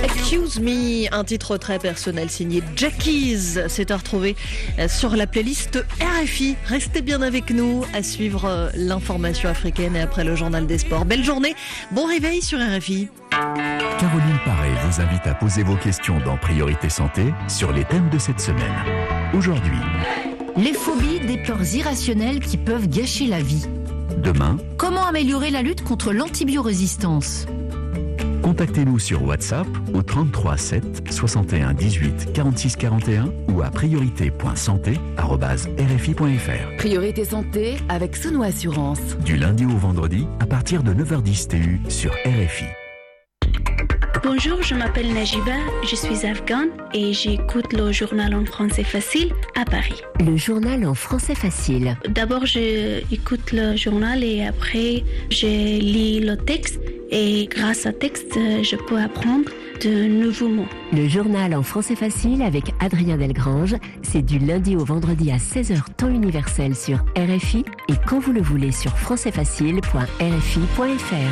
Excuse Me, un titre très personnel signé Jackies. C'est à retrouver sur la playlist RFI. Restez bien avec nous à suivre l'information africaine et après le journal des sports. Belle journée, bon réveil sur RFI. Caroline Paré vous invite à poser vos questions dans Priorité Santé sur les thèmes de cette semaine. Aujourd'hui, les phobies, des peurs irrationnelles qui peuvent gâcher la vie. demain, Comment améliorer la lutte contre l'antibiorésistance? contactez-nous sur WhatsApp au 33 7 61 18 46 41 ou à priorité.santé@rfi.fr. Priorité santé avec Sono Assurance. Du lundi au vendredi à partir de 9h10 TU sur RFI. Bonjour, je m'appelle Najiba, je suis afghane et j'écoute le journal en français facile à Paris. Le journal en français facile. D'abord, j'écoute le journal et après, je lis le texte et grâce au texte, je peux apprendre de nouveaux mots. Le journal en français facile avec Adrien Delgrange, c'est du lundi au vendredi à 16h temps universel sur RFI et quand vous le voulez sur françaisfacile.rfi.fr.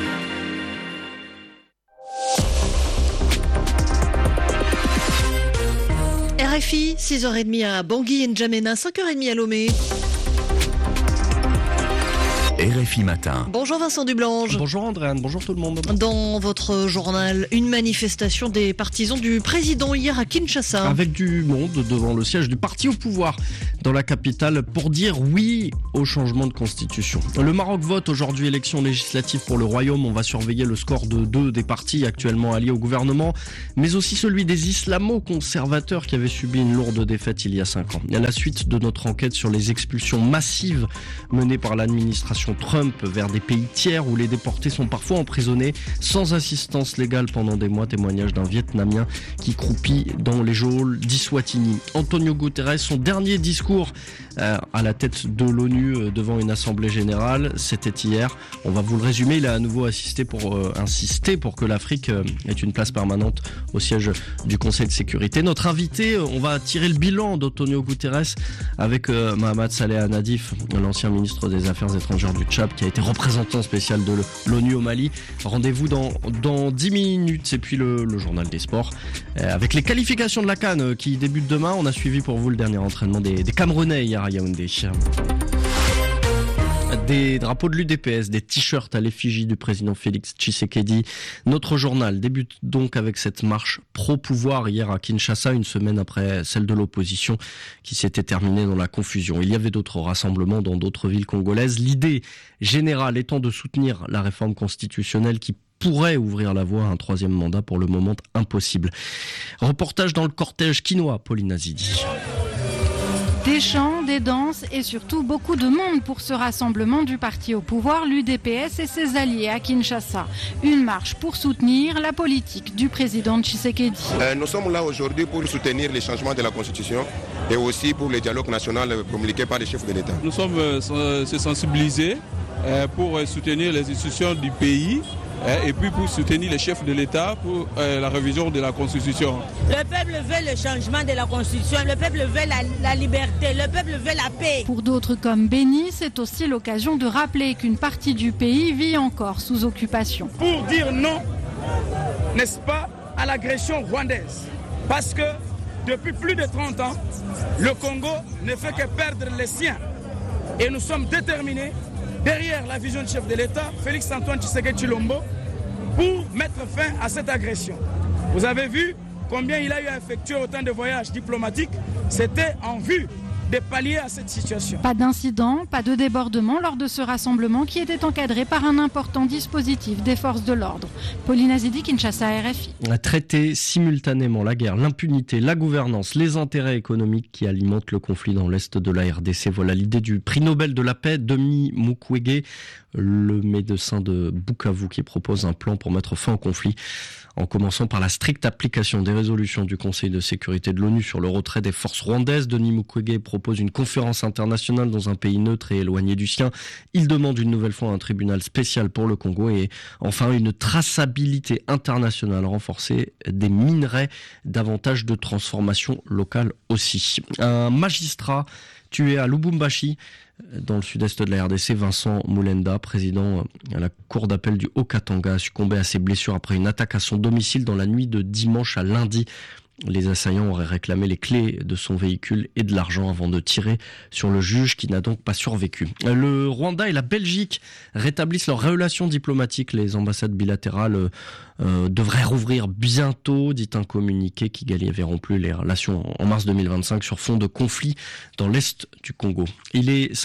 RFI, 6h30 à Bangui, N'Djamena, 5h30 à Lomé. RFI Matin. Bonjour Vincent Dublange. Bonjour Andréane, bonjour tout le monde. Dans votre journal, une manifestation des partisans du président hier à Kinshasa. Avec du monde devant le siège du parti au pouvoir dans la capitale pour dire oui au changement de constitution. Le Maroc vote aujourd'hui élection législative pour le royaume. On va surveiller le score de deux des partis actuellement alliés au gouvernement, mais aussi celui des islamo-conservateurs qui avaient subi une lourde défaite il y a 5 ans. À la suite de notre enquête sur les expulsions massives menées par l'administration Trump vers des pays tiers où les déportés sont parfois emprisonnés sans assistance légale pendant des mois. Témoignage d'un Vietnamien qui croupit dans les geôles d'Eswatini. Antonio Guterres, son dernier discours à la tête de l'ONU devant une assemblée générale, c'était hier. On va vous le résumer. Il a à nouveau insisté pour que l'Afrique ait une place permanente au siège du Conseil de sécurité. Notre invité, on va tirer le bilan d'Antonio Guterres avec Mohamed Saleh Nadif, l'ancien ministre des Affaires étrangères du Tchad, qui a été représentant spécial de l'ONU au Mali. Rendez-vous dans 10 minutes. Et puis le journal des sports avec les qualifications de la CAN qui débutent demain. On a suivi pour vous le dernier entraînement des Camerounais hier à Yaoundé. Des drapeaux de l'UDPS, des t-shirts à l'effigie du président Félix Tshisekedi. Notre journal débute donc avec cette marche pro-pouvoir hier à Kinshasa, une semaine après celle de l'opposition qui s'était terminée dans la confusion. Il y avait d'autres rassemblements dans d'autres villes congolaises. L'idée générale étant de soutenir la réforme constitutionnelle qui pourrait ouvrir la voie à un troisième mandat, pour le moment impossible. Reportage dans le cortège quinois, Pauline Azidi. Des chants, des danses et surtout beaucoup de monde pour ce rassemblement du parti au pouvoir, l'UDPS et ses alliés à Kinshasa. Une marche pour soutenir la politique du président Tshisekedi. Nous sommes là aujourd'hui pour soutenir les changements de la Constitution et aussi pour le dialogue national promulgué par les chefs de l'État. Nous sommes se sensibiliser pour soutenir les institutions du pays et puis pour soutenir les chefs de l'État pour la révision de la Constitution. Le peuple veut le changement de la Constitution, le peuple veut la liberté, le peuple veut la paix. Pour d'autres comme Béni, c'est aussi l'occasion de rappeler qu'une partie du pays vit encore sous occupation. Pour dire non, n'est-ce pas, à l'agression rwandaise. Parce que depuis plus de 30 ans, le Congo ne fait que perdre les siens. Et nous sommes déterminés, derrière la vision du chef de l'État, Félix-Antoine Tshisekedi Tshilombo, pour mettre fin à cette agression. Vous avez vu combien il a eu à effectuer autant de voyages diplomatiques. C'était en vue de pallier à cette situation. Pas d'incident, pas de débordement lors de ce rassemblement qui était encadré par un important dispositif des forces de l'ordre. Pauline Azidi, Kinshasa, RFI. Traiter simultanément la guerre, l'impunité, la gouvernance, les intérêts économiques qui alimentent le conflit dans l'est de la RDC. Voilà l'idée du prix Nobel de la paix, Denis Mukwege, le médecin de Bukavu, qui propose un plan pour mettre fin au conflit, en commençant par la stricte application des résolutions du Conseil de sécurité de l'ONU sur le retrait des forces rwandaises. Denis Mukwege propose une conférence internationale dans un pays neutre et éloigné du sien. Il demande une nouvelle fois un tribunal spécial pour le Congo et enfin une traçabilité internationale renforcée des minerais, davantage de transformation locale aussi. Un magistrat tué à Lubumbashi, dans le sud-est de la RDC. Vincent Moulenda, président à la cour d'appel du Haut-Katanga, a succombé à ses blessures après une attaque à son domicile dans la nuit de dimanche à lundi. Les assaillants auraient réclamé les clés de son véhicule et de l'argent avant de tirer sur le juge qui n'a donc pas survécu. Le Rwanda et la Belgique rétablissent leurs relations diplomatiques. Les ambassades bilatérales devraient rouvrir bientôt, dit un communiqué qui avait rompu les relations en mars 2025 sur fond de conflit dans l'est du Congo. Il est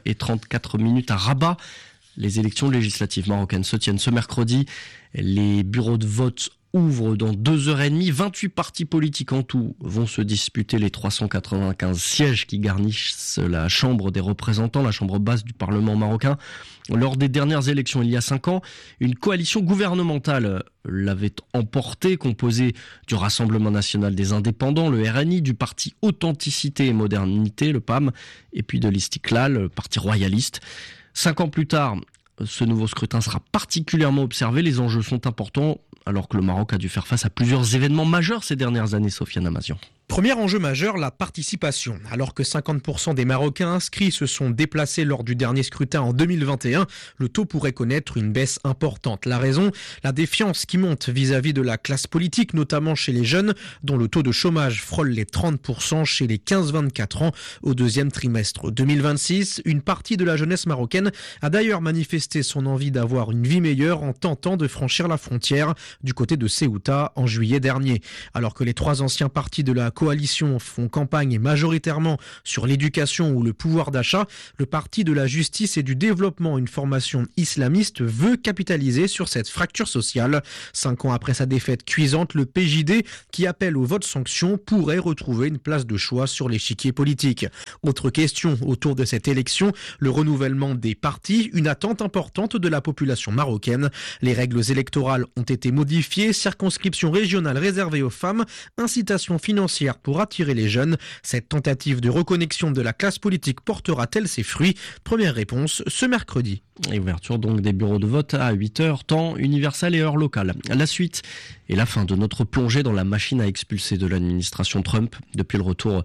5h34 à Rabat. Les élections législatives marocaines se tiennent ce mercredi. Les bureaux de vote ouvrent dans 2h30. 28 partis politiques en tout vont se disputer les 395 sièges qui garnissent la Chambre des représentants, la chambre basse du Parlement marocain. Lors des dernières élections, il y a 5 ans, une coalition gouvernementale l'avait emporté, composée du Rassemblement national des indépendants, le RNI, du parti Authenticité et Modernité, le PAM, et puis de l'Istiklal, le parti royaliste. 5 ans plus tard, ce nouveau scrutin sera particulièrement observé. Les enjeux sont importants, alors que le Maroc a dû faire face à plusieurs événements majeurs ces dernières années, Sofiane Amazian. Premier enjeu majeur, la participation. Alors que 50% des Marocains inscrits se sont déplacés lors du dernier scrutin en 2021, le taux pourrait connaître une baisse importante. La raison, la défiance qui monte vis-à-vis de la classe politique, notamment chez les jeunes, dont le taux de chômage frôle les 30% chez les 15-24 ans au deuxième trimestre 2026. Une partie de la jeunesse marocaine a d'ailleurs manifesté son envie d'avoir une vie meilleure en tentant de franchir la frontière du côté de Ceuta en juillet dernier. Alors que les 3 anciens partis de la coalition font campagne majoritairement sur l'éducation ou le pouvoir d'achat, le parti de la justice et du développement, une formation islamiste, veut capitaliser sur cette fracture sociale. 5 ans après sa défaite cuisante, le PJD, qui appelle au vote sanction, pourrait retrouver une place de choix sur l'échiquier politique. Autre question autour de cette élection, le renouvellement des partis, une attente importante de la population marocaine. Les règles électorales ont été modifiées, circonscription régionale réservée aux femmes, incitation financière pour attirer les jeunes. Cette tentative de reconnexion de la classe politique portera-t-elle ses fruits ? Première réponse ce mercredi. Et ouverture donc des bureaux de vote à 8h, temps universel et heure locale. La suite et la fin de notre plongée dans la machine à expulser de l'administration Trump depuis le retour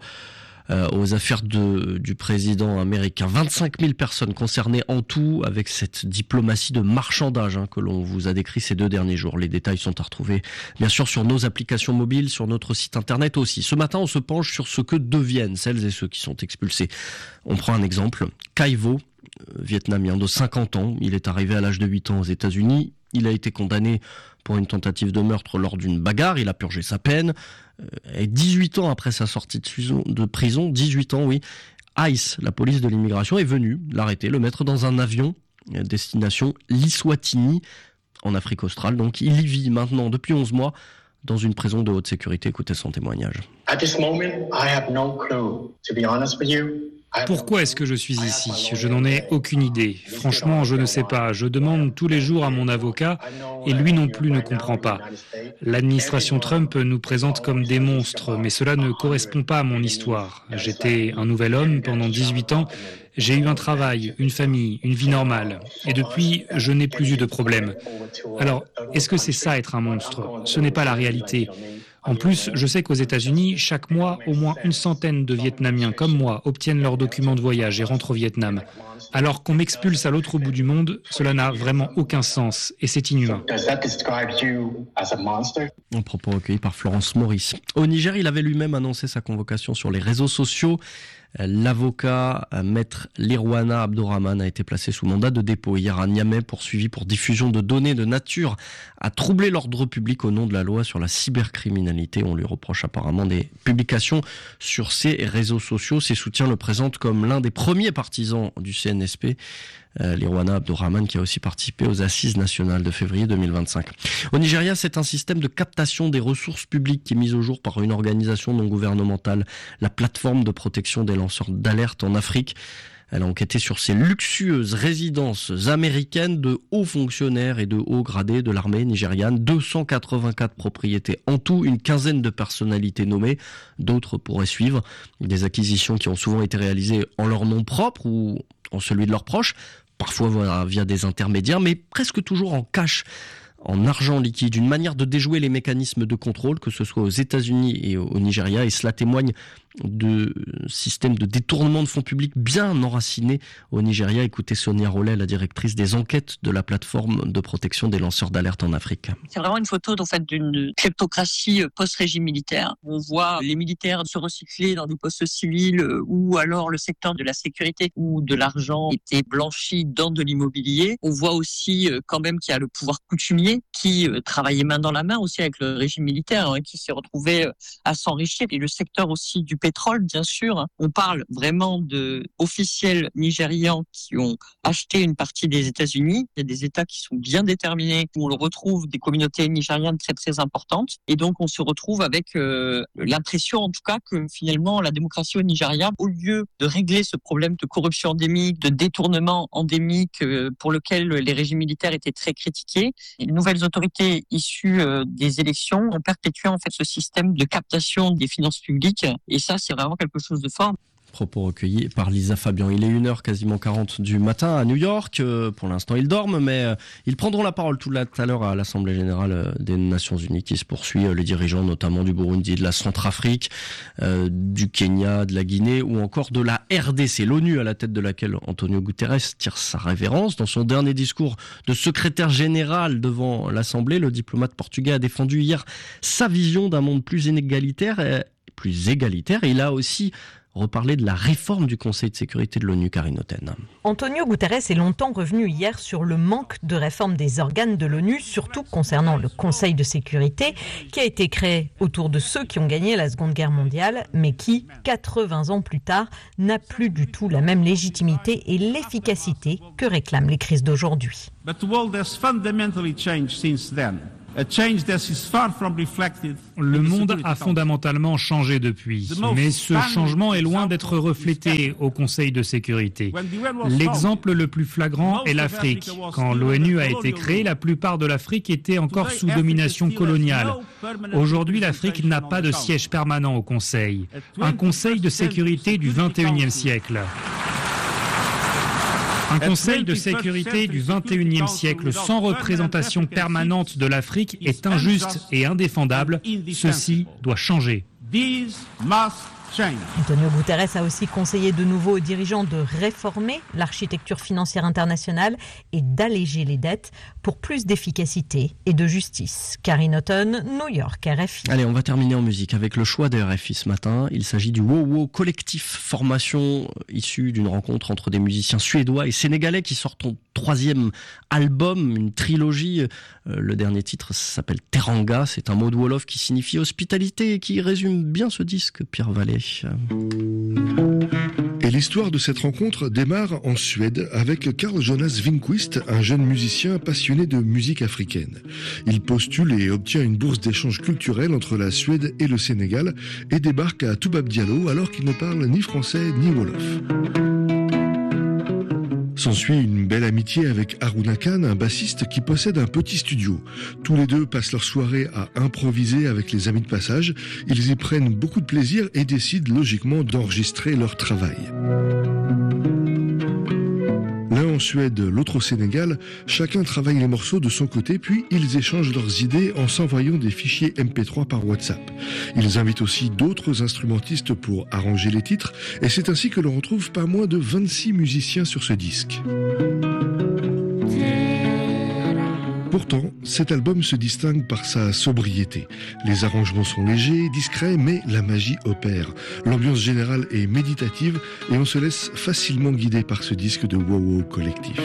aux affaires du président américain. 25 000 personnes concernées en tout avec cette diplomatie de marchandage que l'on vous a décrit ces 2 derniers jours. Les détails sont à retrouver bien sûr sur nos applications mobiles, sur notre site internet aussi. Ce matin, on se penche sur ce que deviennent celles et ceux qui sont expulsés. On prend un exemple. Kai Vo, vietnamien de 50 ans. Il est arrivé à l'âge de 8 ans aux États-Unis. Il a été condamné pour une tentative de meurtre lors d'une bagarre. Il a purgé sa peine. Et 18 ans après sa sortie de prison, 18 ans, oui, ICE, la police de l'immigration, est venue l'arrêter, le mettre dans un avion destination l'Eswatini, en Afrique australe. Donc il y vit maintenant depuis 11 mois dans une prison de haute sécurité. Écoutez son témoignage. At this moment, I have no clue, to be honest with you. Pourquoi est-ce que je suis ici ? Je n'en ai aucune idée. Franchement, je ne sais pas. Je demande tous les jours à mon avocat et lui non plus ne comprend pas. L'administration Trump nous présente comme des monstres, mais cela ne correspond pas à mon histoire. J'étais un nouvel homme pendant 18 ans. J'ai eu un travail, une famille, une vie normale. Et depuis, je n'ai plus eu de problème. Alors, est-ce que c'est ça être un monstre ? Ce n'est pas la réalité. En plus, je sais qu'aux États-Unis, chaque mois, au moins 100 de Vietnamiens comme moi obtiennent leurs documents de voyage et rentrent au Vietnam. Alors qu'on m'expulse à l'autre bout du monde, cela n'a vraiment aucun sens et c'est inhumain. Un propos recueilli par Florence Maurice. Au Niger, il avait lui-même annoncé sa convocation sur les réseaux sociaux. L'avocat maître Lirwana Abdourahmane a été placé sous mandat de dépôt hier à Niamey, poursuivi pour diffusion de données de nature à troubler l'ordre public au nom de la loi sur la cybercriminalité. On lui reproche apparemment des publications sur ses réseaux sociaux. Ses soutiens le présentent comme l'un des premiers partisans du CNSP. Lirwana Abdourahmane qui a aussi participé aux assises nationales de février 2025. Au Nigeria, c'est un système de captation des ressources publiques qui est mis au jour par une organisation non gouvernementale, la plateforme de protection des lanceurs d'alerte en Afrique. Elle a enquêté sur ces luxueuses résidences américaines de hauts fonctionnaires et de hauts gradés de l'armée nigériane. 284 propriétés en tout, une quinzaine de personnalités nommées. D'autres pourraient suivre. Des acquisitions qui ont souvent été réalisées en leur nom propre ou en celui de leurs proches, parfois via des intermédiaires, mais presque toujours en cash, en argent liquide. Une manière de déjouer les mécanismes de contrôle, que ce soit aux États-Unis et au Nigeria, et cela témoigne de système de détournement de fonds publics bien enraciné au Nigeria. Écoutez Sonia Rollet, la directrice des enquêtes de la plateforme de protection des lanceurs d'alerte en Afrique. C'est vraiment une photo en fait, d'une kleptocratie post-régime militaire. On voit les militaires se recycler dans des postes civils ou alors le secteur de la sécurité où de l'argent était blanchi dans de l'immobilier. On voit aussi quand même qu'il y a le pouvoir coutumier qui travaillait main dans la main aussi avec le régime militaire, qui s'est retrouvé à s'enrichir. Et le secteur aussi du pétrole, bien sûr. On parle vraiment d'officiels nigérians qui ont acheté une partie des États-Unis. Il y a des États qui sont bien déterminés, où on le retrouve des communautés nigérianes très très importantes. Et donc on se retrouve avec l'impression en tout cas que finalement la démocratie au Nigeria, au lieu de régler ce problème de corruption endémique, de détournement endémique pour lequel les régimes militaires étaient très critiqués, les nouvelles autorités issues des élections ont perpétué en fait ce système de captation des finances publiques. Et ça, c'est vraiment quelque chose de fort. Propos recueillis par Lisa Fabian. Il est 1h quasiment 40 du matin à New York. Pour l'instant, ils dorment, mais ils prendront la parole tout à l'heure à l'Assemblée Générale des Nations Unies qui se poursuit. Les dirigeants notamment du Burundi, de la Centrafrique, du Kenya, de la Guinée ou encore de la RDC. L'ONU à la tête de laquelle Antonio Guterres tire sa révérence. Dans son dernier discours de secrétaire général devant l'Assemblée, le diplomate portugais a défendu hier sa vision d'un monde plus inégalitaire et il a aussi reparler de la réforme du Conseil de sécurité de l'ONU, Karine Oten. Antonio Guterres est longtemps revenu hier sur le manque de réforme des organes de l'ONU, surtout concernant le Conseil de sécurité, qui a été créé autour de ceux qui ont gagné la Seconde Guerre mondiale, mais qui, 80 ans plus tard, n'a plus du tout la même légitimité et l'efficacité que réclament les crises d'aujourd'hui. But the world has fundamentally changed since then. Le monde a fondamentalement changé depuis, mais ce changement est loin d'être reflété au Conseil de sécurité. L'exemple le plus flagrant est l'Afrique. Quand l'ONU a été créée, la plupart de l'Afrique était encore sous domination coloniale. Aujourd'hui, l'Afrique n'a pas de siège permanent au Conseil. Un Conseil de sécurité du XXIe siècle. Un Conseil de sécurité du XXIe siècle sans représentation permanente de l'Afrique est injuste et indéfendable. Ceci doit changer. Antonio Guterres a aussi conseillé de nouveau aux dirigeants de réformer l'architecture financière internationale et d'alléger les dettes pour plus d'efficacité et de justice. Karine Oten, New York, RFI. Allez, on va terminer en musique avec le choix de RFI ce matin. Il s'agit du WoWo Collectif, formation issue d'une rencontre entre des musiciens suédois et sénégalais qui sortent un 3e album, une trilogie. Le dernier titre s'appelle Teranga. C'est un mot de Wolof qui signifie hospitalité et qui résume bien ce disque, Pierre Vallée. Et l'histoire de cette rencontre démarre en Suède avec Carl Jonas Winquist, un jeune musicien passionné de musique africaine. Il postule et obtient une bourse d'échange culturel entre la Suède et le Sénégal et débarque à Toubab Diallo alors qu'il ne parle ni français ni wolof. S'ensuit une belle amitié avec Haruna Khan, un bassiste qui possède un petit studio. Tous les deux passent leur soirée à improviser avec les amis de passage. Ils y prennent beaucoup de plaisir et décident logiquement d'enregistrer leur travail. L'un en Suède, l'autre au Sénégal, chacun travaille les morceaux de son côté, puis ils échangent leurs idées en s'envoyant des fichiers MP3 par WhatsApp. Ils invitent aussi d'autres instrumentistes pour arranger les titres, et c'est ainsi que l'on retrouve pas moins de 26 musiciens sur ce disque. Pourtant, cet album se distingue par sa sobriété. Les arrangements sont légers, discrets, mais la magie opère. L'ambiance générale est méditative et on se laisse facilement guider par ce disque de WoWo Collectif.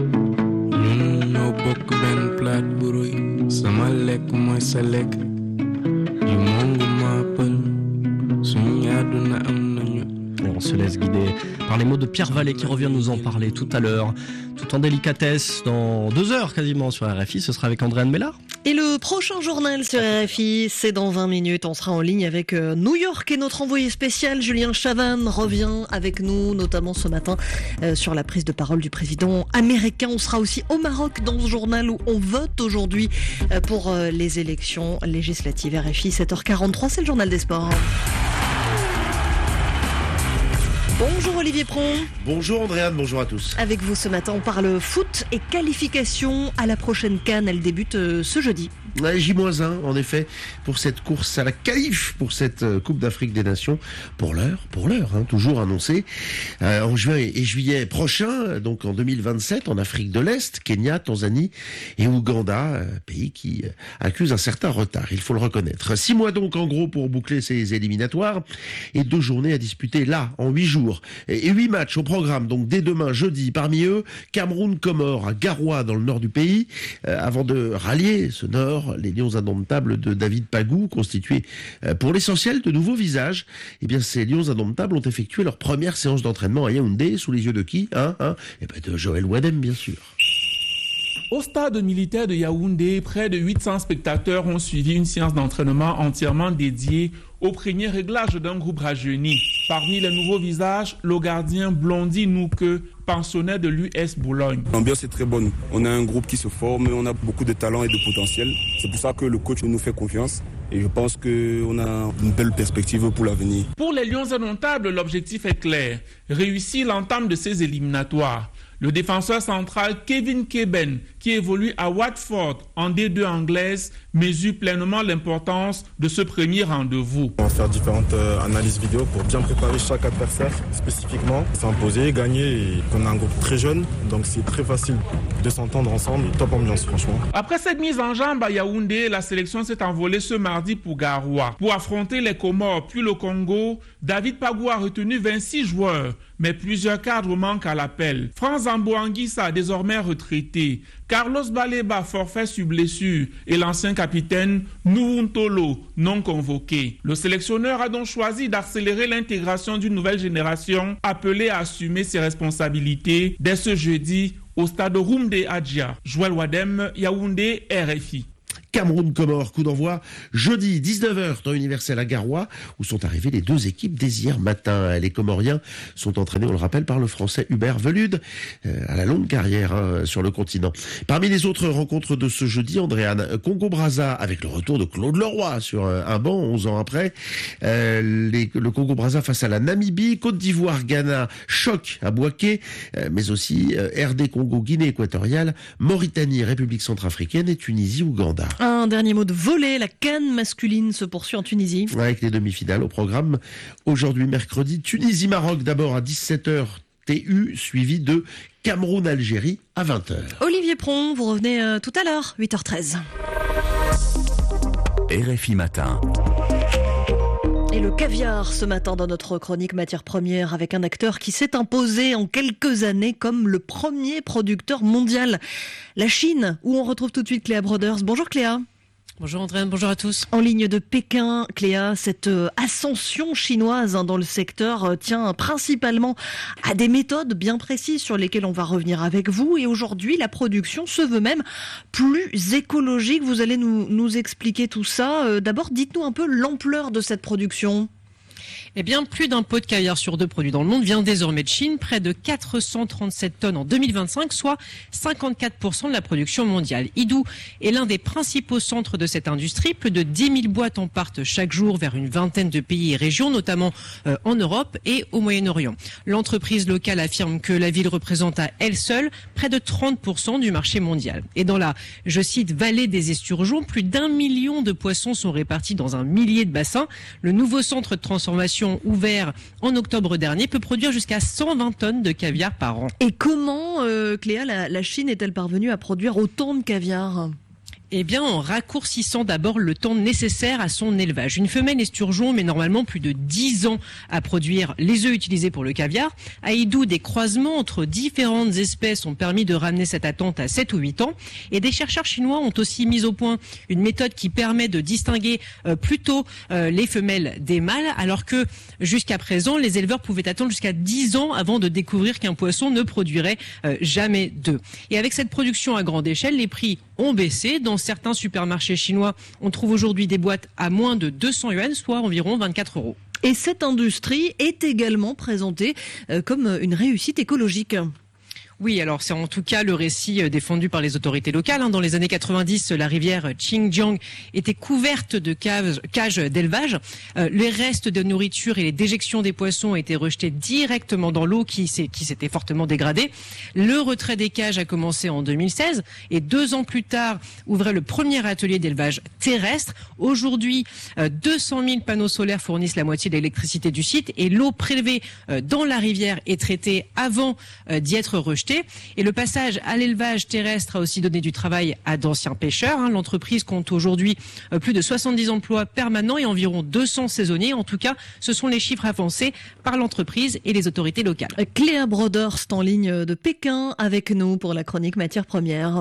Et on se laisse guider par les mots de Pierre Vallée qui revient nous en parler tout à l'heure, tout en délicatesse, dans 2 heures quasiment sur RFI. Ce sera avec Andréane Mélard. Et le prochain journal sur RFI, c'est dans 20 minutes. On sera en ligne avec New York et notre envoyé spécial Julien Chavannes revient avec nous, notamment ce matin sur la prise de parole du président américain. On sera aussi au Maroc dans ce journal où on vote aujourd'hui pour les élections législatives. RFI 7h43, c'est le journal des sports. Bonjour. Bonjour Olivier Pron. Bonjour Andréane, bonjour à tous. Avec vous ce matin, on parle foot et qualification à la prochaine CAN. Elle débute ce jeudi. J-1 en effet pour cette course à la qualif pour cette Coupe d'Afrique des Nations pour l'heure, toujours annoncé en juin et juillet prochain, donc en 2027 en Afrique de l'Est, Kenya, Tanzanie et Ouganda, pays qui accusent un certain retard, il faut le reconnaître. 6 mois donc en gros pour boucler ces éliminatoires et 2 journées à disputer là en 8 jours et 8 matchs au programme donc dès demain jeudi, parmi eux Cameroun-Comores à Garoua dans le nord du pays, avant de rallier ce nord les Lions indomptables de David Pagou, constitués pour l'essentiel de nouveaux visages. Eh bien, ces Lions indomptables ont effectué leur première séance d'entraînement à Yaoundé, sous les yeux de qui de Joël Wadem, bien sûr. Au stade militaire de Yaoundé, près de 800 spectateurs ont suivi une séance d'entraînement entièrement dédiée au premier réglage d'un groupe rajeuni. Parmi les nouveaux visages, le gardien Blondie Nouke, pensionnaire de l'US Boulogne. L'ambiance est très bonne. On a un groupe qui se forme, on a beaucoup de talent et de potentiel. C'est pour ça que le coach nous fait confiance. Et je pense qu'on a une belle perspective pour l'avenir. Pour les Lions indomptables, l'objectif est clair. Réussir l'entame de ces éliminatoires. Le défenseur central Kevin Keben, qui évolue à Watford en D2 anglaise, mesure pleinement l'importance de ce premier rendez-vous. On va faire différentes analyses vidéo pour bien préparer chaque adversaire spécifiquement, s'imposer, gagner. Et on a un groupe très jeune, donc c'est très facile de s'entendre ensemble. Top ambiance, franchement. Après cette mise en jambe à Yaoundé, la sélection s'est envolée ce mardi pour Garoua. Pour affronter les Comores puis le Congo, David Pagou a retenu 26 joueurs, mais plusieurs cadres manquent à l'appel. Franz Ambouanguissa, désormais retraité, Carlos Baleba, forfait sur blessure, et l'ancien capitaine Nountolo, non convoqué. Le sélectionneur a donc choisi d'accélérer l'intégration d'une nouvelle génération appelée à assumer ses responsabilités dès ce jeudi au stade Rumde Adjia. Joël Wadem, Yaoundé, RFI. Cameroun-Comores, coup d'envoi jeudi 19h temps universel à Garoua, où sont arrivées les 2 équipes dès hier matin. Les Comoriens sont entraînés, on le rappelle, par le Français Hubert Velude, à la longue carrière sur le continent. Parmi les autres rencontres de ce jeudi, Andréane, Congo-Brazza, avec le retour de Claude Leroy sur un banc 11 ans après. Le Congo-Brazza face à la Namibie, Côte d'Ivoire, Ghana, choc à Bouaké, mais aussi RD Congo, Guinée équatoriale, Mauritanie, République centrafricaine et Tunisie, Ouganda. Un dernier mot de volley, la CAN masculine se poursuit en Tunisie. Avec les demi-finales au programme. Aujourd'hui, mercredi, Tunisie-Maroc d'abord à 17h TU, suivi de Cameroun-Algérie à 20h. Olivier Pron, vous revenez tout à l'heure, 8h13. RFI Matin. Et le caviar ce matin dans notre chronique matière première avec un acteur qui s'est imposé en quelques années comme le premier producteur mondial. La Chine, où on retrouve tout de suite Cléa Broders. Bonjour Cléa. Bonjour Andréane, bonjour à tous. En ligne de Pékin, Cléa, cette ascension chinoise dans le secteur tient principalement à des méthodes bien précises sur lesquelles on va revenir avec vous. Et aujourd'hui, la production se veut même plus écologique. Vous allez nous expliquer tout ça. D'abord, dites-nous un peu l'ampleur de cette production. Eh bien, plus d'un pot de caviar sur 2 produit dans le monde vient désormais de Chine, près de 437 tonnes en 2025, soit 54% de la production mondiale. Idou est l'un des principaux centres de cette industrie. Plus de 10 000 boîtes en partent chaque jour vers une vingtaine de pays et régions, notamment en Europe et au Moyen-Orient. L'entreprise locale affirme que la ville représente à elle seule près de 30% du marché mondial. Et dans la, je cite, vallée des esturgeons, plus d'1 million de poissons sont répartis dans un millier de bassins. Le nouveau centre de transformation ouvert en octobre dernier peut produire jusqu'à 120 tonnes de caviar par an. Et comment, Cléa, la Chine est-elle parvenue à produire autant de caviar ? Eh bien, en raccourcissant d'abord le temps nécessaire à son élevage. Une femelle esturgeon met normalement plus de 10 ans à produire les œufs utilisés pour le caviar. À Idou, des croisements entre différentes espèces ont permis de ramener cette attente à 7 ou 8 ans. Et des chercheurs chinois ont aussi mis au point une méthode qui permet de distinguer plus tôt les femelles des mâles, alors que jusqu'à présent, les éleveurs pouvaient attendre jusqu'à 10 ans avant de découvrir qu'un poisson ne produirait jamais d'œufs. Et avec cette production à grande échelle, les prix ont baissé. Dans certains supermarchés chinois, on trouve aujourd'hui des boîtes à moins de 200 yuan, soit environ 24 €. Et cette industrie est également présentée comme une réussite écologique. Oui, alors c'est en tout cas le récit défendu par les autorités locales. Dans les années 90, la rivière Xinjiang était couverte de cages d'élevage. Les restes de nourriture et les déjections des poissons ont été rejetés directement dans l'eau qui s'était fortement dégradée. Le retrait des cages a commencé en 2016 et 2 ans plus tard ouvrait le premier atelier d'élevage terrestre. Aujourd'hui, 200 000 panneaux solaires fournissent la moitié de l'électricité du site et l'eau prélevée dans la rivière est traitée avant d'y être rejetée. Et le passage à l'élevage terrestre a aussi donné du travail à d'anciens pêcheurs. L'entreprise compte aujourd'hui plus de 70 emplois permanents et environ 200 saisonniers. En tout cas, ce sont les chiffres avancés par l'entreprise et les autorités locales. Cléa Broderst en ligne de Pékin avec nous pour la chronique matières premières.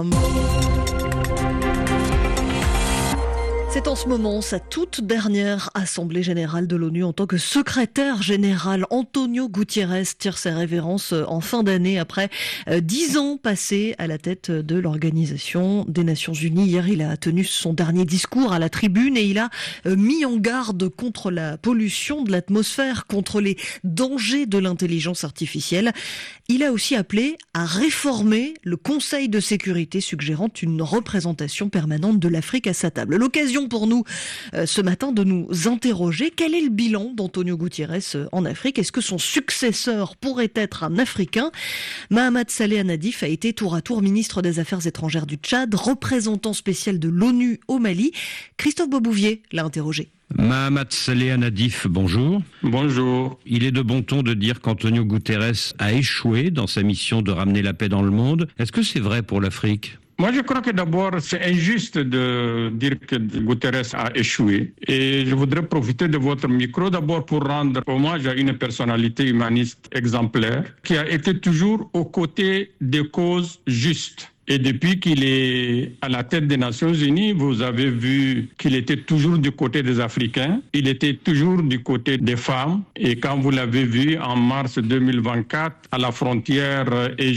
C'est en ce moment sa toute dernière assemblée générale de l'ONU en tant que secrétaire général. Antonio Gutiérrez tire ses révérences en fin d'année après 10 ans passés à la tête de l'Organisation des Nations Unies. Hier, il a tenu son dernier discours à la tribune et il a mis en garde contre la pollution de l'atmosphère, contre les dangers de l'intelligence artificielle. Il a aussi appelé à réformer le Conseil de sécurité, suggérant une représentation permanente de l'Afrique à sa table. L'occasion pour nous ce matin de nous interroger. Quel est le bilan d'Antonio Gutiérrez en Afrique? Est-ce que son successeur pourrait être un Africain? Mahamat Saleh Nadif a été tour à tour ministre des Affaires étrangères du Tchad, représentant spécial de l'ONU au Mali. Christophe Bobouvier l'a interrogé. Mahamat Saleh Nadif, bonjour. Bonjour. Il est de bon ton de dire qu'Antonio Guterres a échoué dans sa mission de ramener la paix dans le monde. Est-ce que c'est vrai pour l'Afrique ? Moi, je crois que d'abord, c'est injuste de dire que Guterres a échoué. Et je voudrais profiter de votre micro d'abord pour rendre hommage à une personnalité humaniste exemplaire qui a été toujours aux côtés des causes justes. Et depuis qu'il est à la tête des Nations Unies, vous avez vu qu'il était toujours du côté des Africains, il était toujours du côté des femmes. Et quand vous l'avez vu en mars 2024 à la frontière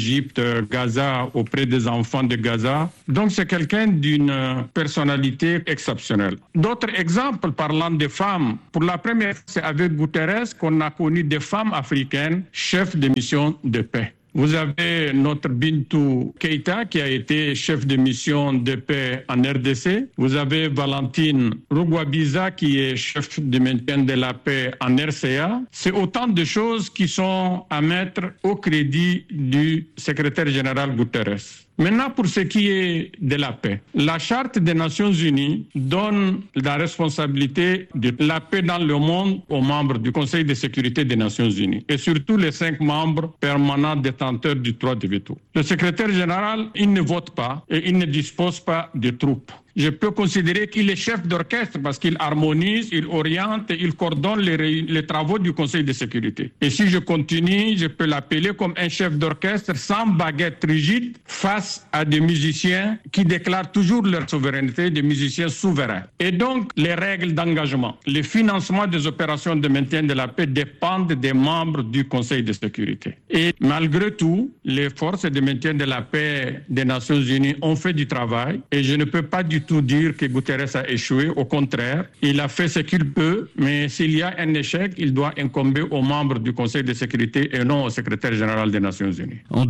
Égypte-Gaza auprès des enfants de Gaza, donc c'est quelqu'un d'une personnalité exceptionnelle. D'autres exemples parlant des femmes, pour la première fois, c'est avec Guterres qu'on a connu des femmes africaines chefs de mission de paix. Vous avez notre Bintou Keïta qui a été chef de mission de paix en RDC. Vous avez Valentine Rugwabiza qui est chef de maintien de la paix en RCA. C'est autant de choses qui sont à mettre au crédit du secrétaire général Guterres. Maintenant, pour ce qui est de la paix, la Charte des Nations Unies donne la responsabilité de la paix dans le monde aux membres du Conseil de sécurité des Nations Unies et surtout les 5 membres permanents détenteurs du droit de veto. Le secrétaire général, il ne vote pas et il ne dispose pas de troupes. Je peux considérer qu'il est chef d'orchestre parce qu'il harmonise, il oriente, il coordonne les travaux du Conseil de sécurité. Et si je continue, je peux l'appeler comme un chef d'orchestre sans baguette rigide face à des musiciens qui déclarent toujours leur souveraineté, des musiciens souverains. Et donc, les règles d'engagement, le financement des opérations de maintien de la paix dépendent des membres du Conseil de sécurité. Et malgré tout, les forces de maintien de la paix des Nations Unies ont fait du travail et je ne peux pas du tout dire que Guterres a échoué. Au contraire, il a fait ce qu'il peut, mais s'il y a un échec, il doit incomber aux membres du Conseil de sécurité et non au secrétaire général des Nations Unies. En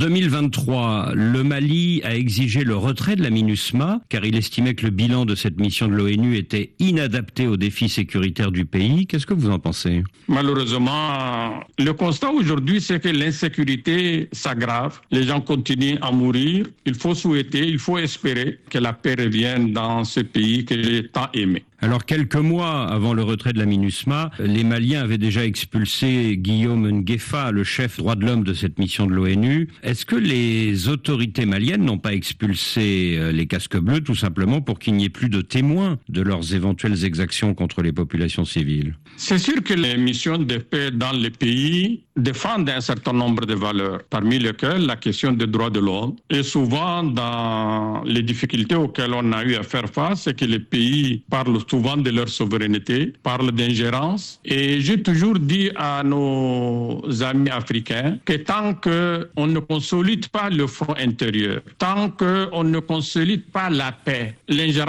2023, le Mali a exigé le retrait de la MINUSMA car il estimait que le bilan de cette mission de l'ONU était inadapté aux défis sécuritaires du pays. Qu'est-ce que vous en pensez? Malheureusement, le constat aujourd'hui, c'est que l'insécurité s'aggrave. Les gens continuent à mourir. Il faut souhaiter, il faut espérer que la paix revienne dans ce pays que j'ai tant aimé. Alors, quelques mois avant le retrait de la MINUSMA, les Maliens avaient déjà expulsé Guillaume Nguefa, le chef droit de l'homme de cette mission de l'ONU. Est-ce que les autorités maliennes n'ont pas expulsé les casques bleus tout simplement pour qu'il n'y ait plus de témoins de leurs éventuelles exactions contre les populations civiles? C'est sûr que les missions de paix dans les pays défendent un certain nombre de valeurs, parmi lesquelles la question des droits de l'homme. Et souvent, dans les difficultés auxquelles on a eu à faire face, c'est que les pays parlent souvent de leur souveraineté, parlent d'ingérence. Et j'ai toujours dit à nos amis africains que tant qu'on ne consolide pas le front intérieur, tant qu'on ne consolide pas la paix, l'ingérence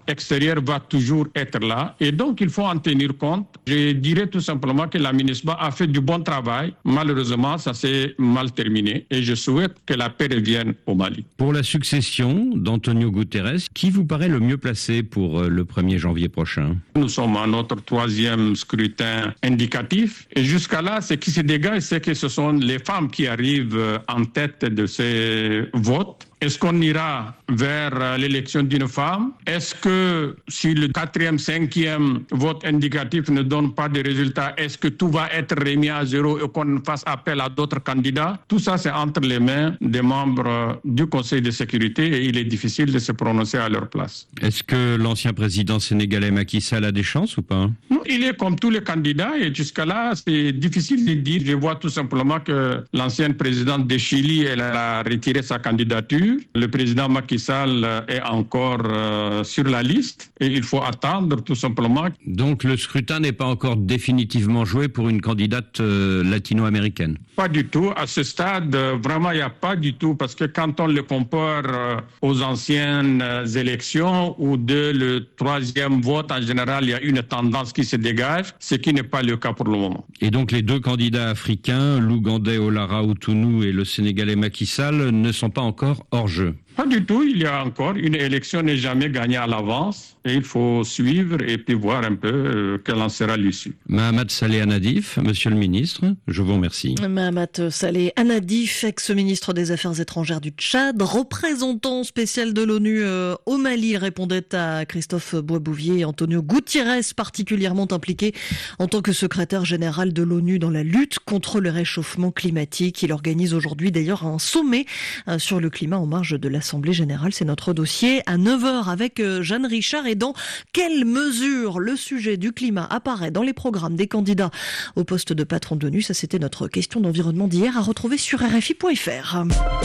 extérieur va toujours être là. Et donc, il faut en tenir compte. Je dirais tout simplement que la MINUSMA a fait du bon travail. Malheureusement, ça s'est mal terminé. Et je souhaite que la paix revienne au Mali. Pour la succession d'Antonio Guterres, qui vous paraît le mieux placé pour le 1er janvier prochain? Nous sommes à notre 3e scrutin indicatif. Et jusqu'à là, ce qui se dégage, c'est que ce sont les femmes qui arrivent en tête de ces votes. Est-ce qu'on ira vers l'élection d'une femme? Est-ce que si le 4e, 5e vote indicatif ne donne pas de résultats, est-ce que tout va être remis à zéro et qu'on fasse appel à d'autres candidats? Tout ça, c'est entre les mains des membres du Conseil de sécurité et il est difficile de se prononcer à leur place. Est-ce que l'ancien président sénégalais Macky Sall a des chances ou pas? Non, il est comme tous les candidats et jusqu'à là, c'est difficile de dire. Je vois tout simplement que l'ancienne présidente de Chili, elle a retiré sa candidature. Le président Macky Sall est encore sur la liste et il faut attendre tout simplement. Donc le scrutin n'est pas encore définitivement joué pour une candidate latino-américaine? Pas du tout. À ce stade, vraiment, il n'y a pas du tout parce que quand on le compare aux anciennes élections où dès le 3e vote, en général, il y a une tendance qui se dégage, ce qui n'est pas le cas pour le moment. Et donc les deux candidats africains, l'Ougandais Olara Outtounou et le Sénégalais Macky Sall, ne sont pas encore hors jeu? Pas du tout. Il y a encore une élection n'est jamais gagnée à l'avance et il faut suivre et puis voir un peu quelle en sera l'issue. Mahamat Saleh Anadif, Monsieur le Ministre, je vous remercie. Mahamat Saleh Anadif, ex-ministre des Affaires étrangères du Tchad, représentant spécial de l'ONU au Mali, répondait à Christophe Boisbouvier. Antonio Guterres, particulièrement impliqué en tant que secrétaire général de l'ONU dans la lutte contre le réchauffement climatique. Il organise aujourd'hui d'ailleurs un sommet sur le climat en marge de l'Assemblée générale. C'est notre dossier à 9h avec Jeanne Richard. Et dans quelle mesure le sujet du climat apparaît dans les programmes des candidats au poste de patron de l'ONU? Ça, c'était notre question d'environnement d'hier à retrouver sur RFI.fr.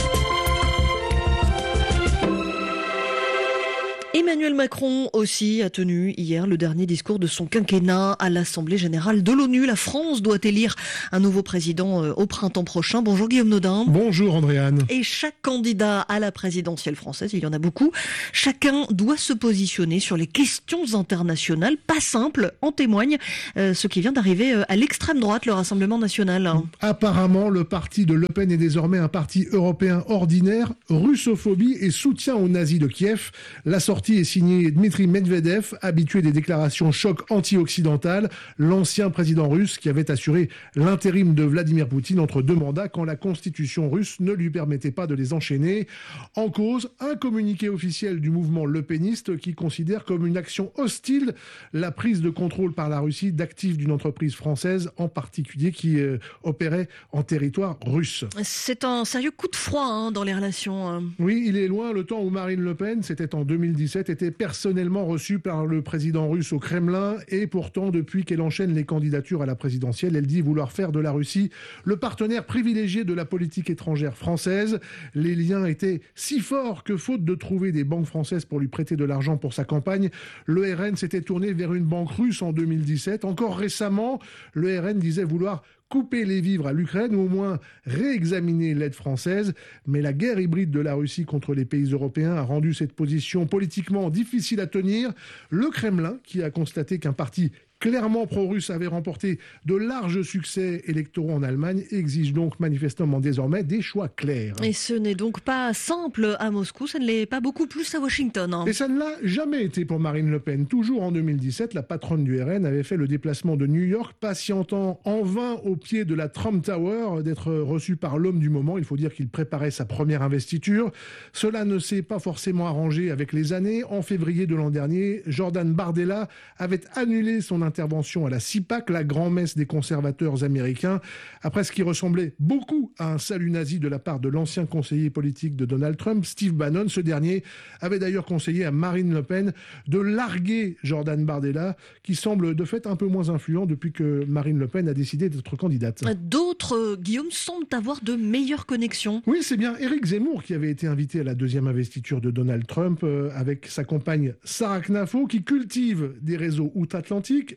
Emmanuel Macron aussi a tenu hier le dernier discours de son quinquennat à l'Assemblée générale de l'ONU. La France doit élire un nouveau président au printemps prochain. Bonjour Guillaume Nodin. Bonjour Andréane. Et chaque candidat à la présidentielle française, il y en a beaucoup, chacun doit se positionner sur les questions internationales, pas simples, en témoigne ce qui vient d'arriver à l'extrême droite, le Rassemblement national. Apparemment, le parti de Le Pen est désormais un parti européen ordinaire, russophobie et soutien aux nazis de Kiev. La sortie est signé Dmitri Medvedev, habitué des déclarations choc anti-occidentales, l'ancien président russe qui avait assuré l'intérim de Vladimir Poutine entre deux mandats quand la constitution russe ne lui permettait pas de les enchaîner. En cause, un communiqué officiel du mouvement lepéniste qui considère comme une action hostile la prise de contrôle par la Russie d'actifs d'une entreprise française en particulier qui opérait en territoire russe. C'est un sérieux coup de froid dans les relations. Oui, il est loin le temps où Marine Le Pen, c'était en 2017, était personnellement reçue par le président russe au Kremlin et pourtant depuis qu'elle enchaîne les candidatures à la présidentielle, elle dit vouloir faire de la Russie le partenaire privilégié de la politique étrangère française. Les liens étaient si forts que faute de trouver des banques françaises pour lui prêter de l'argent pour sa campagne, le RN s'était tourné vers une banque russe en 2017. Encore récemment, le RN disait vouloir couper les vivres à l'Ukraine ou au moins réexaminer l'aide française. Mais la guerre hybride de la Russie contre les pays européens a rendu cette position politiquement difficile à tenir. Le Kremlin, qui a constaté qu'un parti clairement pro-russe avait remporté de larges succès électoraux en Allemagne, exige donc manifestement désormais des choix clairs. Et ce n'est donc pas simple à Moscou, ça ne l'est pas beaucoup plus à Washington. Et ça ne l'a jamais été pour Marine Le Pen. Toujours en 2017, la patronne du RN avait fait le déplacement de New York, patientant en vain au pied de la Trump Tower d'être reçue par l'homme du moment. Il faut dire qu'il préparait sa première investiture. Cela ne s'est pas forcément arrangé avec les années. En février de l'an dernier, Jordan Bardella avait annulé son intervention à la CIPAC, la grand-messe des conservateurs américains, après ce qui ressemblait beaucoup à un salut nazi de la part de l'ancien conseiller politique de Donald Trump, Steve Bannon. Ce dernier avait d'ailleurs conseillé à Marine Le Pen de larguer Jordan Bardella, qui semble de fait un peu moins influent depuis que Marine Le Pen a décidé d'être candidate. D'autres, Guillaume, semblent avoir de meilleures connexions. Oui, c'est bien Éric Zemmour qui avait été invité à la deuxième investiture de Donald Trump avec sa compagne Sarah Knafo, qui cultive des réseaux outre-Atlantique.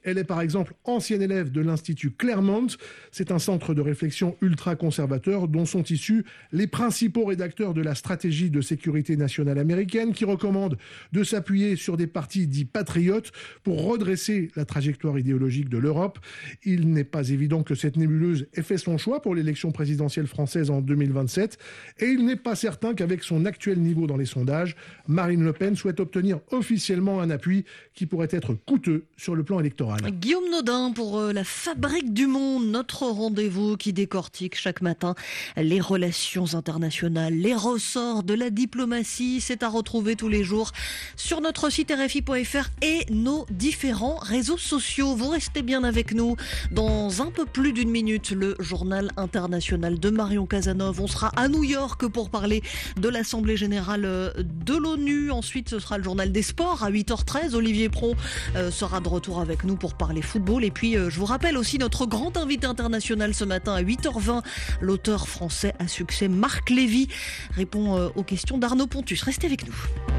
Elle est par exemple ancienne élève de l'Institut Claremont. C'est un centre de réflexion ultra-conservateur dont sont issus les principaux rédacteurs de la stratégie de sécurité nationale américaine qui recommande de s'appuyer sur des partis dits patriotes pour redresser la trajectoire idéologique de l'Europe. Il n'est pas évident que cette nébuleuse ait fait son choix pour l'élection présidentielle française en 2027 et il n'est pas certain qu'avec son actuel niveau dans les sondages, Marine Le Pen souhaite obtenir officiellement un appui qui pourrait être coûteux sur le plan électoral. Guillaume Nodin pour la Fabrique du Monde, notre rendez-vous qui décortique chaque matin les relations internationales, les ressorts de la diplomatie. C'est à retrouver tous les jours sur notre site RFI.fr et nos différents réseaux sociaux. Vous restez bien avec nous. Dans un peu plus d'une minute, le journal international de Marion Cazeneuve. On sera à New York pour parler de l'Assemblée générale de l'ONU. Ensuite, ce sera le journal des sports à 8h13. Olivier Pron sera de retour avec nous pour parler football. Et puis, je vous rappelle aussi notre grand invité international ce matin à 8h20. L'auteur français à succès Marc Lévy répond aux questions d'Arnaud Pontus. Restez avec nous.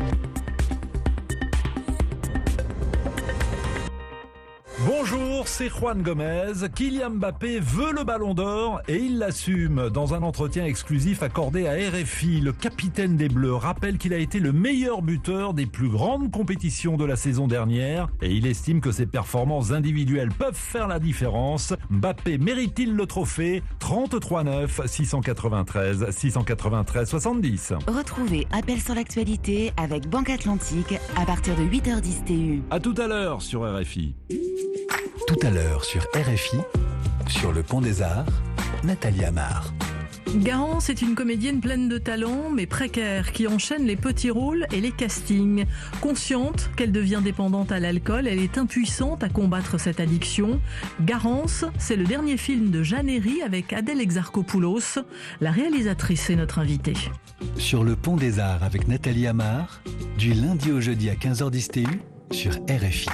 Bonjour, c'est Juan Gomez. Kylian Mbappé veut le ballon d'or et il l'assume. Dans un entretien exclusif accordé à RFI, le capitaine des Bleus rappelle qu'il a été le meilleur buteur des plus grandes compétitions de la saison dernière et il estime que ses performances individuelles peuvent faire la différence. Mbappé mérite-t-il le trophée ? 33 693 693 70. Retrouvez Appel sur l'actualité avec Banque Atlantique à partir de 8h10 TU. À tout à l'heure sur RFI. Tout à l'heure sur RFI, sur le Pont des Arts, Nathalie Amar. Garance est une comédienne pleine de talent, mais précaire, qui enchaîne les petits rôles et les castings. Consciente qu'elle devient dépendante à l'alcool, elle est impuissante à combattre cette addiction. Garance, c'est le dernier film de Jeanne Herry avec Adèle Exarchopoulos. La réalisatrice est notre invitée. Sur le Pont des Arts avec Nathalie Amar, du lundi au jeudi à 15h10 TU, sur RFI.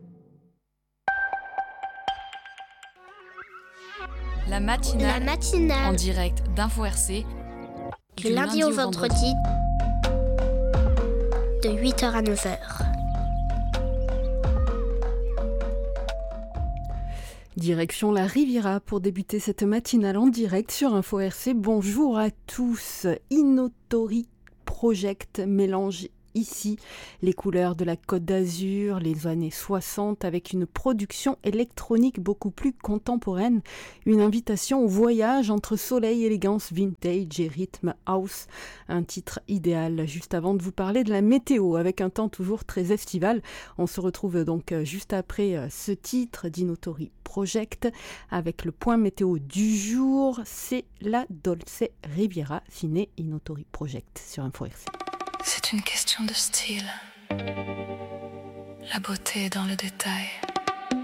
La matinale en direct d'Info RC du lundi au vendredi de 8h à 9h. Direction la Riviera pour débuter cette matinale en direct sur Info RC. Bonjour à tous. Innotori Project mélange ici les couleurs de la Côte d'Azur, les années 60 avec une production électronique beaucoup plus contemporaine, une invitation au voyage entre soleil, élégance, vintage et rythme house, un titre idéal. Juste avant de vous parler de la météo avec un temps toujours très estival, on se retrouve donc juste après ce titre d'Innotori Project avec le point météo du jour, c'est la Dolce Riviera signée Innotori Project sur Info RC. C'est une question de style. La beauté est dans le détail.